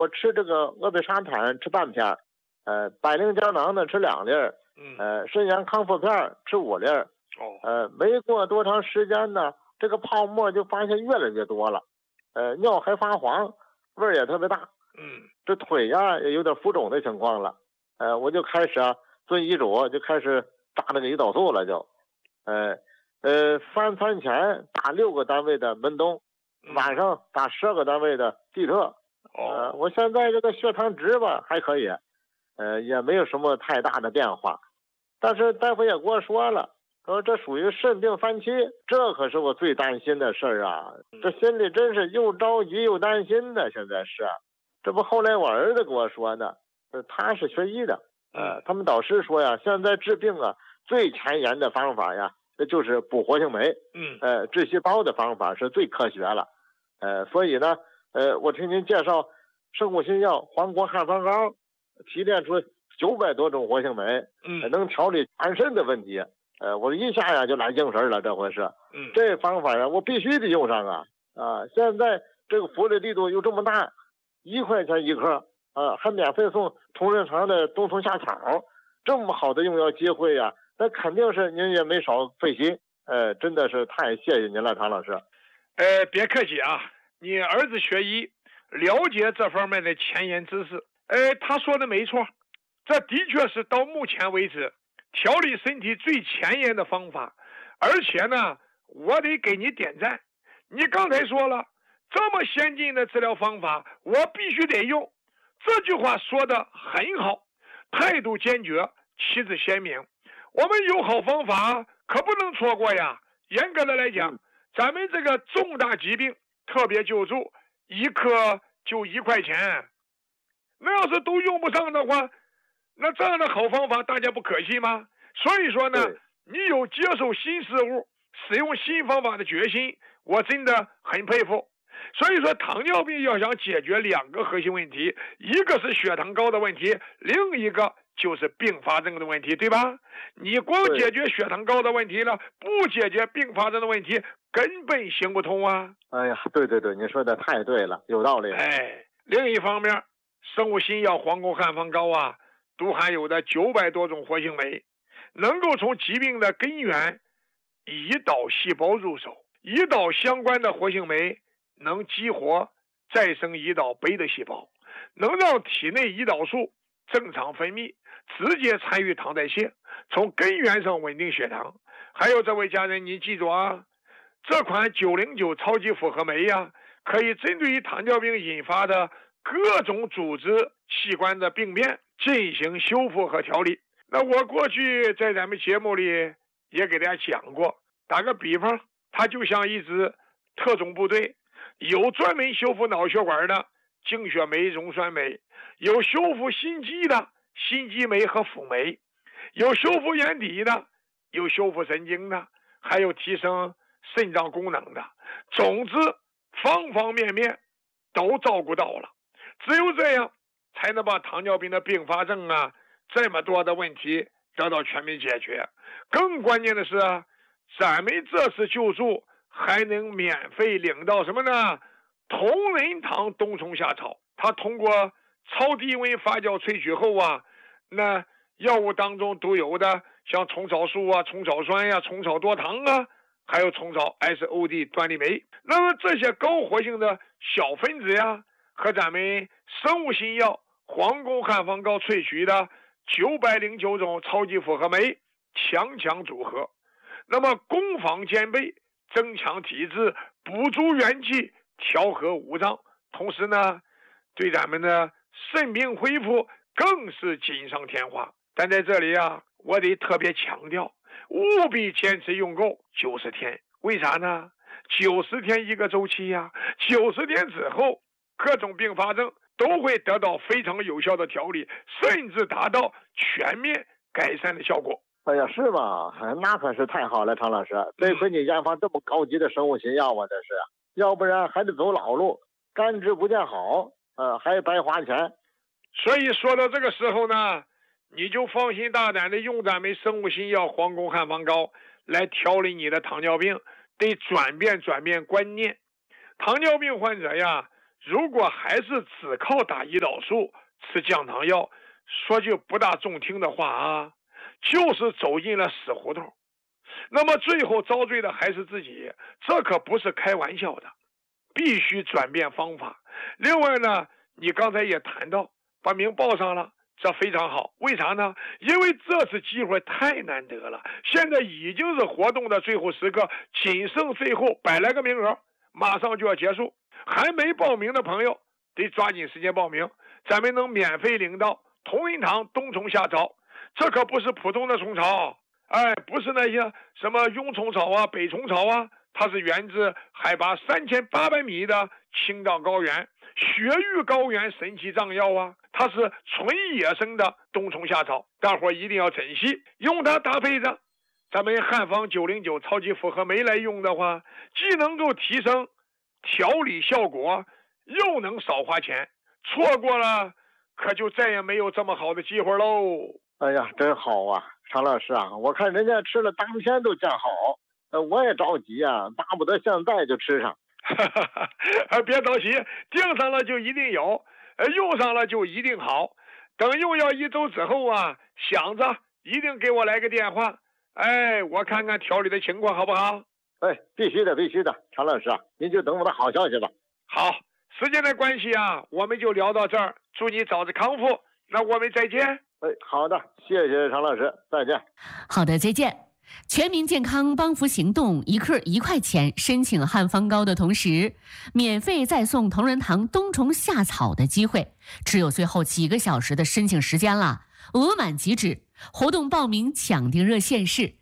我吃这个鄂贝沙坦吃半片，百灵胶囊呢吃2粒，肾阳康复片吃5粒。没过多长时间呢，这个泡沫就发现越来越多了，尿还发黄，味儿也特别大。这腿呀也有点浮肿的情况了。我就开始遵医嘱，就开始打那个胰岛素了，就3餐前打6个单位的门冬，晚上打12个单位的地特。我现在这个血糖值吧还可以，也没有什么太大的变化。但是大夫也跟我说了，说这属于肾病3期，这可是我最担心的事儿啊！这心里真是又着急又担心的。现在是，这不后来我儿子跟我说呢，他是学医的，他们导师说呀，现在治病最前沿的方法呀，那就是补活性酶，治细胞的方法是最科学了，所以呢，我听您介绍生物新药黄国汉方膏，提炼出900多种活性酶，能调理全身的问题。我一下呀就来精神了，这回是，这方法呀我必须得用上啊！现在这个福利力度又这么大，1块钱1颗，还免费送同仁堂的冬虫夏草，这么好的用药机会呀，那肯定是您也没少费心。真的是太谢谢您了，唐老师。 别客气啊，你儿子学医，了解这方面的前沿知识。他说的没错，这的确是到目前为止调理身体最前沿的方法。而且呢，我得给你点赞，你刚才说了这么先进的治疗方法我必须得用，这句话说的很好，态度坚决，旗帜鲜明。我们有好方法可不能错过呀。严格的来讲，咱们这个重大疾病特别救助1颗就1块钱，那要是都用不上的话，那这样的好方法大家不可惜吗？所以说呢，你有接受新事物使用新方法的决心，我真的很佩服。所以说糖尿病要想解决2个核心问题，一个是血糖高的问题，另一个就是并发症的问题，对吧？你光解决血糖高的问题了，不解决并发症的问题，根本行不通啊。 哎呀，对，你说的太对了，有道理。 另一方面，生物新药黄国汉方膏都含有的900多种活性酶，能够从疾病的根源胰岛细胞入手。胰岛相关的活性酶能激活再生胰岛酶的细胞，能让体内胰岛素正常分泌，直接参与糖代谢，从根源上稳定血糖。还有这位家人，你记住这款909超级复合酶可以针对于糖尿病引发的各种组织器官的病变进行修复和调理。那我过去在咱们节目里也给大家讲过，打个比方，它就像一支特种部队，有专门修复脑血管的精血酶、溶栓酶，有修复心肌的心肌酶和辅酶，有修复眼底的，有修复神经的，还有提升肾脏功能的。总之方方面面都照顾到了，只有这样才能把糖尿病的并发症这么多的问题得到全面解决。更关键的是咱们这次救助还能免费领到什么呢？同仁堂冬虫夏草，它通过超低温发酵萃取后那药物当中都有的像虫草素虫草酸虫草多糖还有虫草 SOD 端粒酶。那么这些高活性的小分子和咱们生物新药黄公汉方膏萃取的909种超级复合酶强强组合，那么攻防兼备，增强体质，补足元气，调和五脏，同时呢对咱们的肾病恢复更是锦上添花。但在这里我得特别强调，务必坚持用够90天。为啥呢？90天一个周期90天之后各种并发症都会得到非常有效的调理，甚至达到全面改善的效果。 哎呀，是吗？那可是太好了，常老师，得亏你研发这么高级的生物新药这是，要不然还得走老路，干治不见好，还白花钱。 所以说到这个时候呢，你就放心大胆的用咱们生物新药黄公汉方膏来调理你的糖尿病，得转变观念。糖尿病患者如果还是只靠打胰岛素、吃降糖药，说句不大中听的话啊，就是走进了死胡同。那么最后遭罪的还是自己，这可不是开玩笑的，必须转变方法。另外呢，你刚才也谈到把名报上了，这非常好。为啥呢？因为这次机会太难得了，现在已经是活动的最后时刻，仅剩最后100来个名额，马上就要结束。还没报名的朋友得抓紧时间报名，咱们能免费领到同仁堂冬虫夏草。这可不是普通的虫草，不是那些什么蛹虫草啊、北虫草啊，它是源自海拔3800米的青藏高原雪域高原神奇藏药啊，它是纯野生的冬虫夏草，大伙一定要珍惜，用它搭配着咱们汉方909超级复合酶来用的话，既能够提升调理效果，又能少花钱，错过了可就再也没有这么好的机会喽。 哎呀，真好啊，常老师啊，我看人家吃了当天都见好，我也着急啊，巴不得现在就吃上。 别着急，订上了就一定有，用上了就一定好。等用药1周之后啊，想着一定给我来个电话，我看看调理的情况好不好？ 必须的，必须的，常老师啊，您就等我的好消息吧。 好，时间的关系啊，我们就聊到这儿，祝你早日康复，那我们再见。 好的，谢谢常老师，再见。 好的，再见。全民健康帮扶行动1克1块钱，申请汉方膏的同时，免费再送同仁堂冬虫夏草的机会，只有最后几个小时的申请时间了，额满即止。活动报名抢订热线是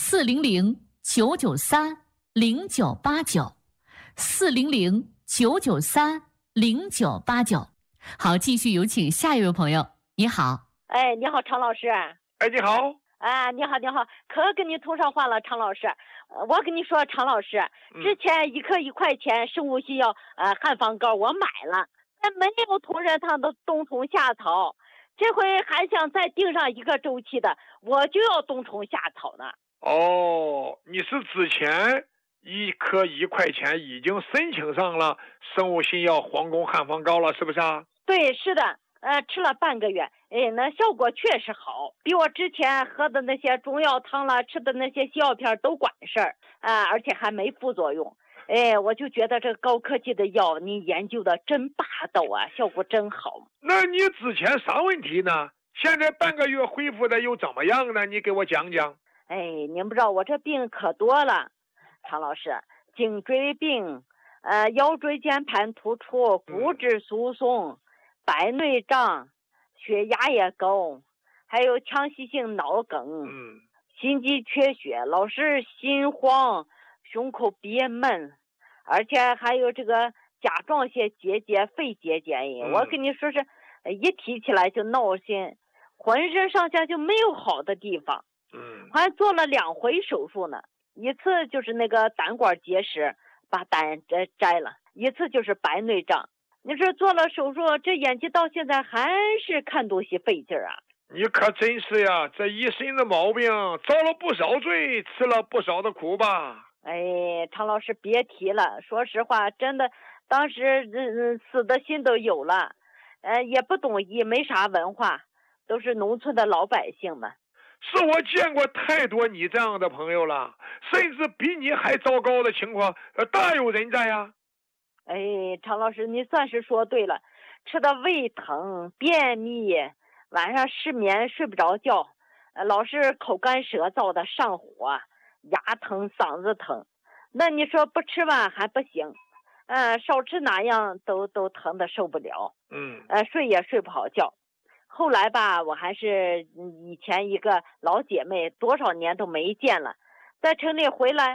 400-993-0989，400-993-0989。好，继续有请下一位朋友。你好。 你好，常老师。 你好。 你好，可跟你通上话了，常老师。我跟你说，常老师，之前1克1块钱生物新药汉方膏我买了，但没有同仁堂的冬虫夏草，这回还想再订上1个周期的，我就要冬虫夏草呢。 哦，你是之前1克1块钱已经申请上了生物新药皇宫汉方膏了，是不是啊？ 对，是的。吃了半个月，那效果确实好，比我之前喝的那些中药汤了，吃的那些西药片都管事儿，而且还没副作用。我就觉得这高科技的药，你研究的真霸道啊，效果真好。 那你之前啥问题呢？现在半个月恢复的又怎么样呢？你给我讲讲。 您不知道我这病可多了，常老师，颈椎病，腰椎间盘突出，骨质疏松。白内障，血压也高，还有腔隙性脑梗，心肌缺血，老是心慌，胸口憋闷，而且还有这个甲状腺结节、肺结节，我跟你说是一提起来就闹心，浑身上下就没有好的地方，还做了2回手术呢，一次就是那个胆管结石，把胆摘了，一次就是白内障。你说做了手术，这眼睛到现在还是看东西费劲啊！ 你可真是呀，这一身的毛病，遭了不少罪，吃了不少的苦吧？ 常老师别提了，说实话，真的，当时死的心都有了，也不懂医，没啥文化，都是农村的老百姓们。 是我见过太多你这样的朋友了，甚至比你还糟糕的情况，大有人在呀。 常老师，你算是说对了，吃的胃疼、便秘，晚上失眠睡不着觉，老是口干舌燥的上火，牙疼嗓子疼。那你说不吃吧还不行，少吃哪样都疼的受不了，睡也睡不好觉。后来吧，我还是以前一个老姐妹，多少年都没见了，在城里回来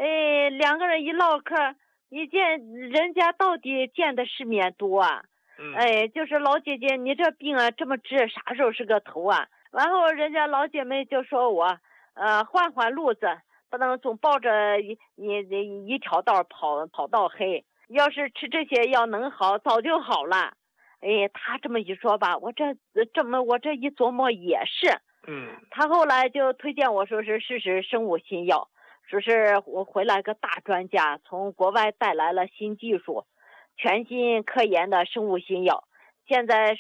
，2个人一唠嗑，一见人家到底见的世面多啊，就是老姐姐你这病啊这么治，啥时候是个头啊？然后人家老姐妹就说我换换路子，不能总抱着一条道跑到黑，要是吃这些药能好早就好了。他这么一说吧，我这一琢磨也是，他后来就推荐我说是试试生物新药，说是我回来个大专家从国外带来了新技术， 全新科研的生物新药。现在